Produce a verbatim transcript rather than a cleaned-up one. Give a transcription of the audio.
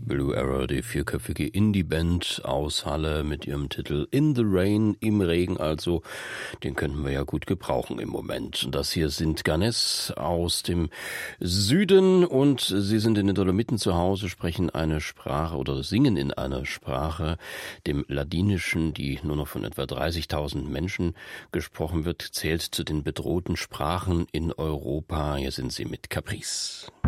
Blue Arrow, die vierköpfige Indie-Band aus Halle mit ihrem Titel In the Rain, im Regen also. Den könnten wir ja gut gebrauchen im Moment. Das hier sind Ganes aus dem Süden und sie sind in den Dolomiten zu Hause, sprechen eine Sprache oder singen in einer Sprache, dem Ladinischen, die nur noch von etwa dreißigtausend Menschen gesprochen wird, zählt zu den bedrohten Sprachen in Europa. Hier sind sie mit Caprice.